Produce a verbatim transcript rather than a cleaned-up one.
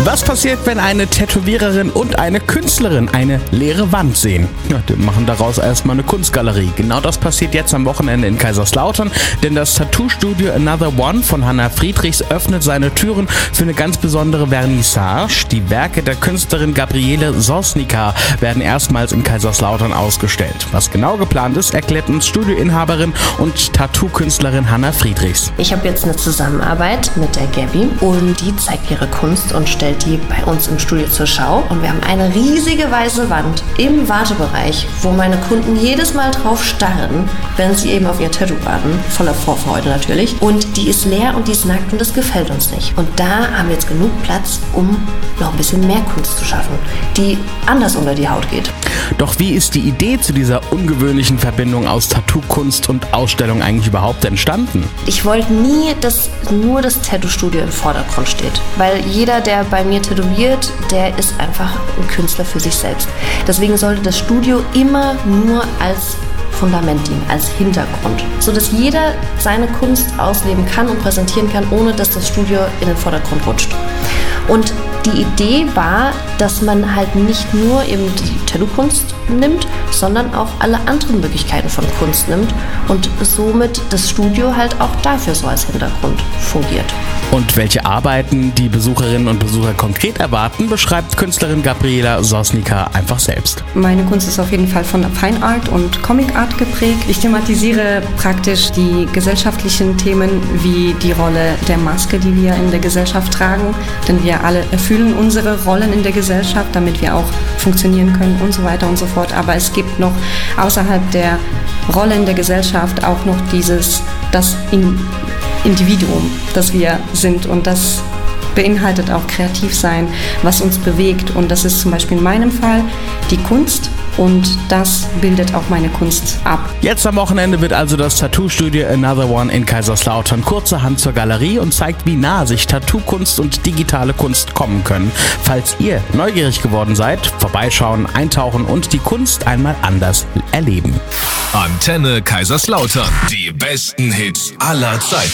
Was passiert, wenn eine Tätowiererin und eine Künstlerin eine leere Wand sehen? Ja, die machen daraus erstmal eine Kunstgalerie. Genau das passiert jetzt am Wochenende in Kaiserslautern, denn das Tattoo-Studio Another One von Hannah Friedrichs öffnet seine Türen für eine ganz besondere Vernissage. Die Werke der Künstlerin Gabriele Sosnika werden erstmals in Kaiserslautern ausgestellt. Was genau geplant ist, erklärt uns Studioinhaberin und Tattoo-Künstlerin Hannah Friedrichs. Ich habe jetzt eine Zusammenarbeit mit der Gabi und die zeigt ihre Kunst und stellt die bei uns im Studio zur Schau. Und wir haben eine riesige weiße Wand im Wartebereich, wo meine Kunden jedes Mal drauf starren, wenn sie eben auf ihr Tattoo warten. Voller Vorfreude natürlich. Und die ist leer und die ist nackt und das gefällt uns nicht. Und da haben wir jetzt genug Platz, um noch ein bisschen mehr Kunst zu schaffen, die anders unter die Haut geht. Doch wie ist die Idee zu dieser ungewöhnlichen Verbindung aus Tattoo-Kunst und Ausstellung eigentlich überhaupt entstanden? Ich wollte nie, dass nur das Tattoo-Studio im Vordergrund steht. Weil jeder, der bei mir tätowiert, der ist einfach ein Künstler für sich selbst. Deswegen sollte das Studio immer nur als Fundament dienen, als Hintergrund, sodass jeder seine Kunst ausleben kann und präsentieren kann, ohne dass das Studio in den Vordergrund rutscht. Und die Idee war, dass man halt nicht nur eben die Tattoo-Kunst nimmt, sondern auch alle anderen Möglichkeiten von Kunst nimmt und somit das Studio halt auch dafür so als Hintergrund fungiert. Und welche Arbeiten die Besucherinnen und Besucher konkret erwarten, beschreibt Künstlerin Gabriela Sosnika einfach selbst. Meine Kunst ist auf jeden Fall von Fine Art und Comic Art geprägt. Ich thematisiere praktisch die gesellschaftlichen Themen wie die Rolle der Maske, die wir in der Gesellschaft tragen, denn wir alle erfüllen unsere Rollen in der Gesellschaft, damit wir auch funktionieren können und so weiter und so fort. Aber es gibt noch außerhalb der Rolle in der Gesellschaft auch noch dieses, das in Individuum, das wir sind, und das beinhaltet auch kreativ sein, was uns bewegt, und das ist zum Beispiel in meinem Fall die Kunst. Und das bildet auch meine Kunst ab. Jetzt am Wochenende wird also das Tattoo-Studio Another One in Kaiserslautern kurzerhand zur Galerie und zeigt, wie nah sich Tattoo-Kunst und digitale Kunst kommen können. Falls ihr neugierig geworden seid, vorbeischauen, eintauchen und die Kunst einmal anders erleben. Antenne Kaiserslautern. Die besten Hits aller Zeiten.